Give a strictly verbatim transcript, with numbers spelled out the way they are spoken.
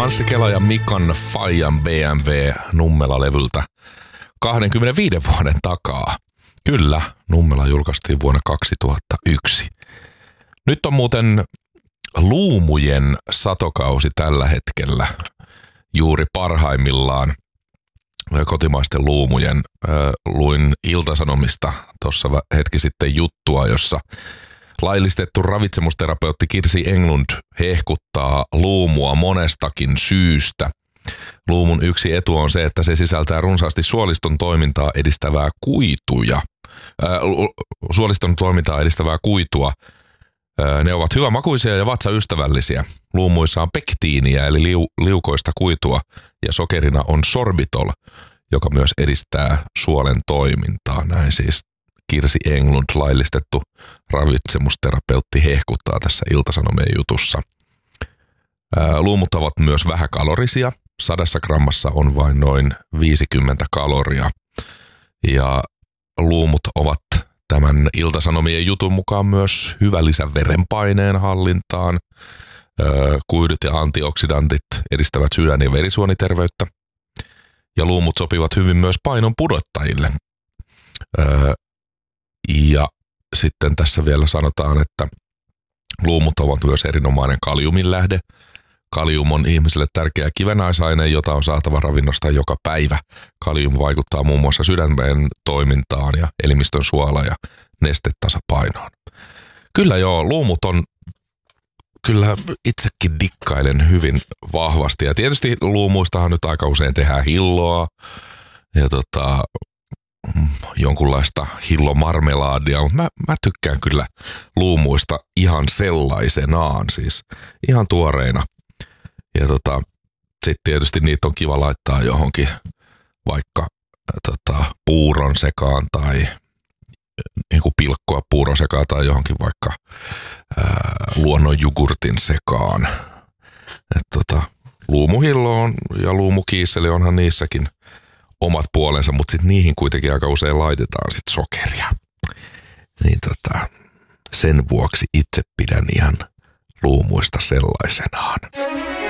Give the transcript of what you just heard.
Anssi Kela ja Mikan Fajan B M W Nummela-levyltä kaksikymmentäviisi vuoden takaa. Kyllä, Nummela julkaistiin vuonna kaksituhattayksi. Nyt on muuten luumujen satokausi tällä hetkellä juuri parhaimmillaan. Kotimaisten luumujen. Luin Ilta-Sanomista tuossa hetki sitten juttua, jossa laillistettu ravitsemusterapeutti Kirsi Englund hehkuttaa luumua monestakin syystä. Luumun yksi etu on se, että se sisältää runsaasti suoliston toimintaa edistävää kuituja. Äh, suoliston toimintaa edistävää kuitua. Äh, ne ovat hyvämakuisia ja vatsaystävällisiä. Luumuissa on pektiiniä eli liu, liukoista kuitua ja sokerina on sorbitol, joka myös edistää suolen toimintaa. Näin siis Kirsi Englund, laillistettu ravitsemusterapeutti, hehkuttaa tässä Ilta-Sanomien jutussa. Ää, luumut ovat myös vähäkalorisia. Sadassa grammassa on vain noin viisikymmentä kaloria. Ja luumut ovat tämän Ilta-Sanomien jutun mukaan myös hyvä lisä verenpaineen hallintaan. Ää, kuidut ja antioksidantit edistävät sydän- ja verisuoniterveyttä. Ja luumut sopivat hyvin myös painon pudottajille. Ää, Ja sitten tässä vielä sanotaan, että luumut ovat myös erinomainen kaliumin lähde. Kalium on ihmiselle tärkeä kivenaisaine, jota on saatava ravinnosta joka päivä. Kalium vaikuttaa muun muassa sydämen toimintaan ja elimistön suola- ja nestetasapainoon. Kyllä joo, luumut on, kyllä itsekin dikkailen hyvin vahvasti. Ja tietysti luumuistahan nyt aika usein tehdään hilloa ja tota... jonkunlaista hillomarmelaadia, mutta mä, mä tykkään kyllä luumuista ihan sellaisenaan, siis ihan tuoreina. Ja tota, sitten tietysti niitä on kiva laittaa johonkin vaikka tota, puuron sekaan tai niin kuin pilkkoa puuron sekaan tai johonkin vaikka ää, luonnonjogurtin sekaan. Et tota, luumuhillo on, ja luumukiisseli onhan niissäkin omat puolensa, mutta sitten niihin kuitenkin aika usein laitetaan sit sokeria. Niin tota, sen vuoksi itse pidän ihan luumuista sellaisenaan.